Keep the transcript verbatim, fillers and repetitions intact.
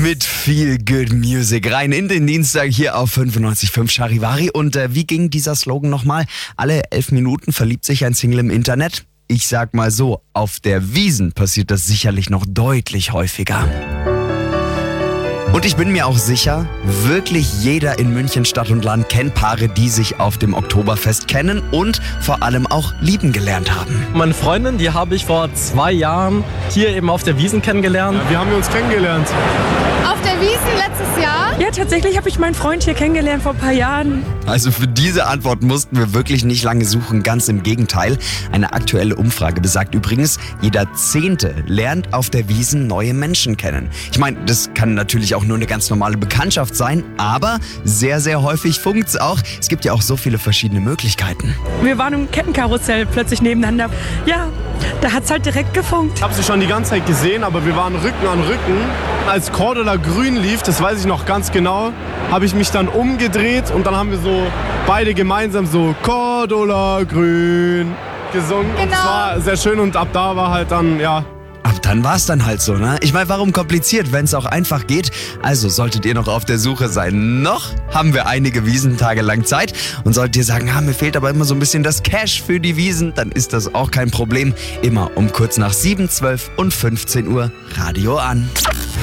Mit viel Good Music rein in den Dienstag hier auf fünfundneunzig Komma fünf Charivari. Und äh, wie ging dieser Slogan nochmal? Alle elf Minuten verliebt sich ein Single im Internet. Ich sag mal so, auf der Wiesn passiert das sicherlich noch deutlich häufiger. Und ich bin mir auch sicher, wirklich jeder in München Stadt und Land kennt Paare, die sich auf dem Oktoberfest kennen und vor allem auch lieben gelernt haben. Meine Freundin, die habe ich vor zwei Jahren hier eben auf der Wiesn kennengelernt. Wie haben wir uns kennengelernt? Auf der Wiesn letztes Jahr? Ja, tatsächlich habe ich meinen Freund hier kennengelernt vor ein paar Jahren. Also für diese Antwort mussten wir wirklich nicht lange suchen, ganz im Gegenteil. Eine aktuelle Umfrage besagt übrigens, jeder Zehnte lernt auf der Wiesn neue Menschen kennen. Ich meine, das kann natürlich auch nur eine ganz normale Bekanntschaft sein, aber sehr, sehr häufig funkt's auch. Es gibt ja auch so viele verschiedene Möglichkeiten. Wir waren im Kettenkarussell plötzlich nebeneinander. Ja, da hat's halt direkt gefunkt. Ich habe sie schon die ganze Zeit gesehen, aber wir waren Rücken an Rücken. Als Cordula grün lief, das weiß ich noch ganz genau, habe ich mich dann umgedreht und dann haben wir so beide gemeinsam so Cordula grün gesungen. Genau. Und es war sehr schön und ab da war halt dann, ja... Ab dann war's dann halt so, ne? Ich meine, warum kompliziert, wenn es auch einfach geht? Also solltet ihr noch auf der Suche sein. Noch haben wir einige Wiesentage lang Zeit. Und solltet ihr sagen, ah, mir fehlt aber immer so ein bisschen das Cash für die Wiesn, dann ist das auch kein Problem. Immer um kurz nach sieben, zwölf und fünfzehn Uhr Radio an.